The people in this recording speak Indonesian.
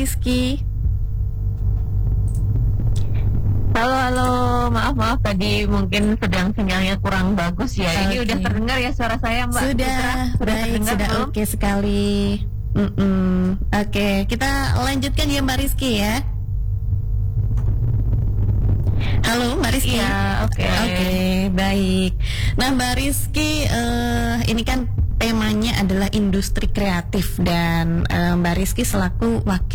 Rizky. Halo, halo, maaf tadi mungkin sedang sinyalnya kurang bagus ya. Ini udah terdengar ya suara saya, Mbak? Sudah, Putra? baik, terdengar sudah belum? oke sekali. Oke, kita lanjutkan ya Mbak Rizky ya. Halo Mbak Rizky. Iya, oke. Oke, baik. Nah Mbak Rizky, ini kan temanya adalah industri kreatif dan Mbak Rizky selaku wakil